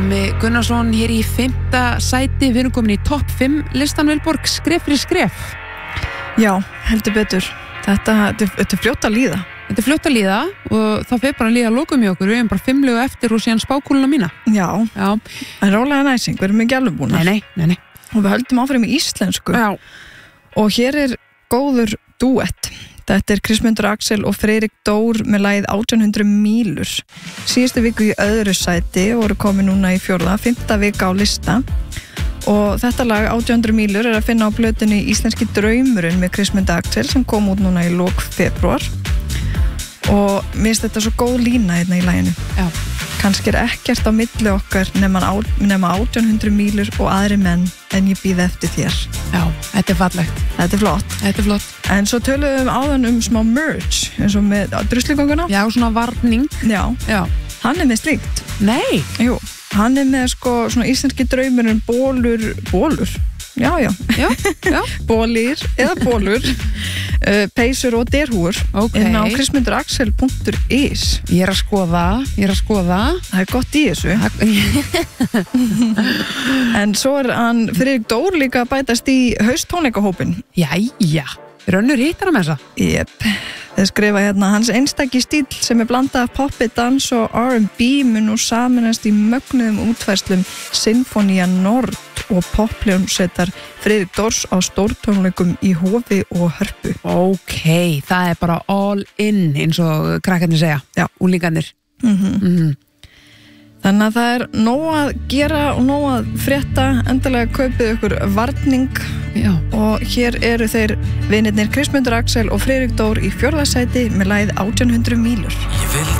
Pálmi Gunnarsson hér í 5. sæti. Við erum komin í topp 5 listan Vilborg, skref fyrir skref. Já, heldur betur. Þetta er fljótt að líða. Þetta er fljótt að líða og það fer bara að líða að lokum í okkur. Við erum bara 5 lög eftir og síðan spákúluna mína. Já. En rólega næsing, við erum ekki alveg búnar. Nei. Og við höldum áfram í íslensku. Já. Og hér er góður dúett. Þetta er Kristmundur Axel og Friðrik Dór með lagið 1800 mílur. Síðustu viku í öðru sæti og voru komið núna í 4., 5. vika á lista. Og þetta lag 1800 mílur er að finna á plötunni Íslenski draumurinn með Kristmundi Axel sem kom út núna í lok febrúar. Og mér finnst þetta svo góð lína hérna í laginu. Já. Kannski er ekkert á milli okkar nema 1800 mílur og aðri menn en ég bíð eftir þér. Já, þetta er fallegt. Þetta er flott. En svo töluðum áðan smá merch eins og með druslugönguna. Já, svona varning. Já. Hann er með slíkt. Nei. Jú, hann er með svona íslenski draumurinn bólur. Já. Bólir eða bólur. Peysur og derhúur inn á kristmunduraxel.is. Ég er að skoða. Það er gott í þessu. En svo er hann Friðrik Dór líka að bætast í hausttónleikahópin. Jæja, rönnur hittar með þessa. Jep, þeir skrifa hérna hans einstaki stíl sem er blandað af poppi, dans og R&B mun nú saminast í mögnuðum útfærslum Sinfonía Nord og poppljómsveitar Friðrik Dórs á stórtónleikum í Hofi og Hörpu. Ok, það er bara all in eins og krakkarnir segja. Já. Úlingarnir. Þannig að það er nóg að gera og nóg að frétta. Endilega kaupið ykkur varning. Já. Og hér eru þeir vinirnir Kristmundur Axel og Friðrik Dór í 4. sæti með lagið 1800 mílur.